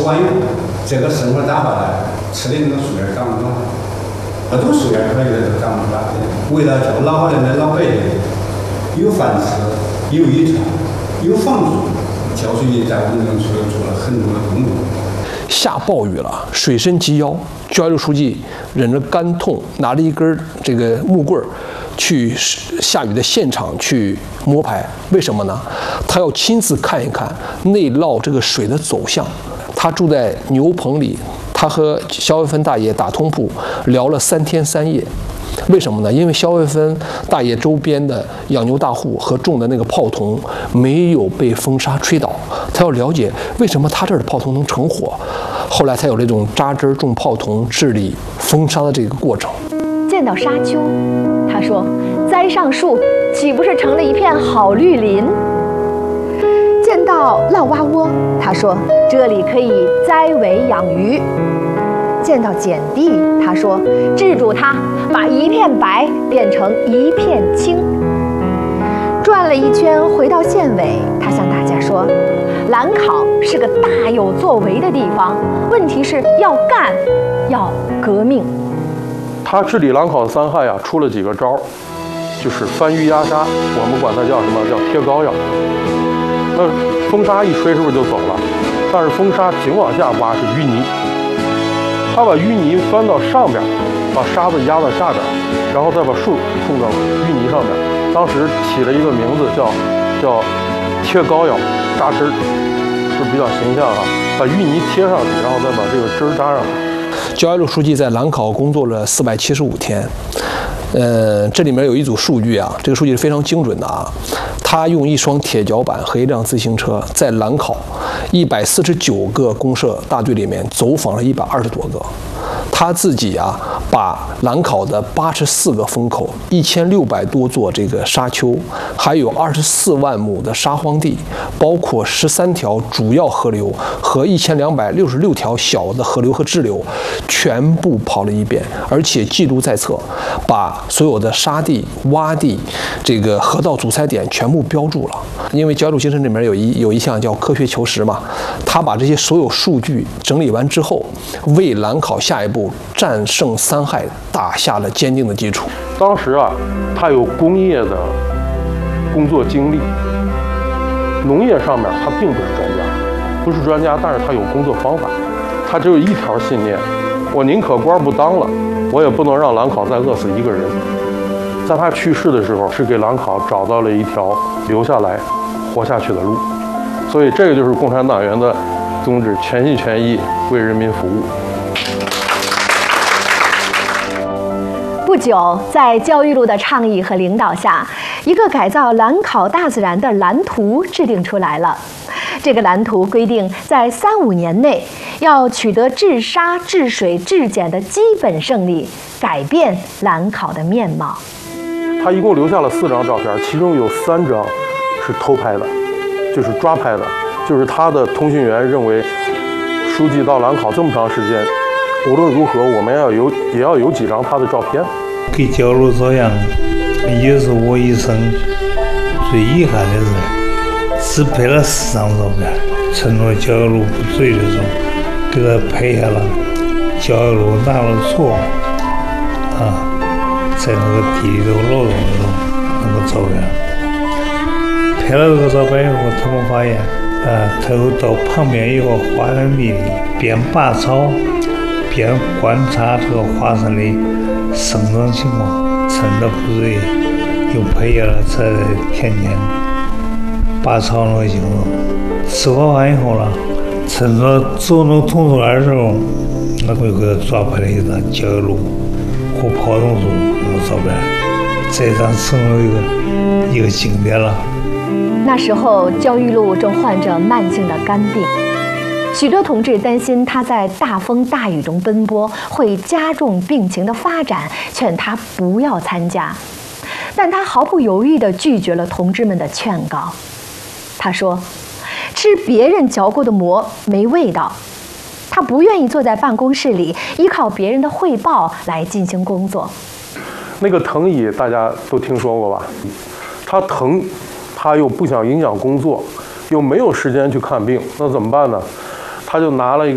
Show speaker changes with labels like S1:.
S1: 管用，这个生活咋办呢？吃的那个树叶长不长，不种树叶可以的长不大。为了叫老好的那老百姓有饭吃、有衣穿、有房住，教书局在我们农村做了很多的工作。
S2: 下暴雨了，水深及腰，焦裕禄书记忍着肝痛，拿着一根这个木棍儿，去下雨的现场去摸排。为什么呢？他要亲自看一看内涝这个水的走向。他住在牛棚里，他和肖卫芬大爷打通铺聊了3天3夜。为什么呢？因为肖卫芬大爷周边的养牛大户和种的那个泡桐没有被风沙吹倒，他要了解为什么他这儿的泡桐能成火。后来才有这种扎针种泡桐治理风沙的这个过程。
S3: 见到沙丘，他说：“栽上树，岂不是成了一片好绿林？”见到涝蛙窝，他说：“这里可以栽苇养鱼。”见到碱地，他说：“治住它，把一片白变成一片青。”转了一圈，回到县委，他向大家说：“兰考是个大有作为的地方，问题是要干，要革命。”
S4: 他治理兰考3害出了几个招，就是翻鱼压沙，我们管它叫什么？叫贴膏药。那风沙一吹，是不是就走了？但是风沙紧往下挖是淤泥，他把淤泥翻到上边，把沙子压到下边，然后再把树种到淤泥上面。当时起了一个名字叫贴膏药，扎针儿，是比较形象啊。把淤泥贴上去，然后再把这个针儿扎上去。
S2: 焦裕禄书记在兰考工作了475天，这里面有一组数据啊，这个数据是非常精准的啊。他用一双铁脚板和一辆自行车，在兰考149个公社大队里面走访了120多个。他自己把兰考的84个风口、1600多座这个沙丘，还有24万亩的沙荒地，包括13条主要河流和1266条小的河流和支流，全部跑了一遍，而且记录在册，把所有的沙地、洼地、这个河道阻塞点全部标注了。因为焦裕禄精神里面有一项叫科学求实嘛，他把这些所有数据整理完之后，为兰考下一步战胜3害打下了坚定的基础。
S4: 当时他有工业的工作经历，农业上面他并不是专家，但是他有工作方法。他只有一条信念：我宁可官不当了，我也不能让兰考再饿死一个人。在他去世的时候，是给兰考找到了一条留下来、活下去的路。所以，这个就是共产党员的宗旨：全心全意为人民服务。
S3: 不久，在焦裕禄的倡议和领导下，一个改造兰考大自然的蓝图制定出来了。这个蓝图规定，在3-5年内要取得治沙、治水、治碱的基本胜利，改变兰考的面貌。
S4: 他一共留下了4张照片，其中有3张是偷拍的，就是抓拍的，就是他的通讯员认为，书记到兰考这么长时间，无论如何我们也要有几张他的照片。
S5: 给焦裕禄照相，也是我一生最遗憾的事，只拍了4张照片。趁着焦裕禄不醉的时候，给他拍下了焦裕禄拿了锉在那个地里头劳动的时候那个照片。拍了这个照片以后，他们发现他又到旁边一个花生地里，边拔草边观察这个花生的生长情况，趁着不醉又拍下了在田间拔草那个情况。吃过饭以后了，趁着走那桐树的时候，我就给他抓拍了一张焦裕禄和泡桐树那个照片，这张成了一个经典了。
S3: 那时候，焦裕禄正患着慢性的肝病，许多同志担心他在大风大雨中奔波会加重病情的发展，劝他不要参加。但他毫不犹豫地拒绝了同志们的劝告。他说：“吃别人嚼过的馍没味道。”他不愿意坐在办公室里依靠别人的汇报来进行工作。
S4: 那个藤椅大家都听说过吧？他疼，他又不想影响工作，又没有时间去看病，那怎么办呢？他就拿了一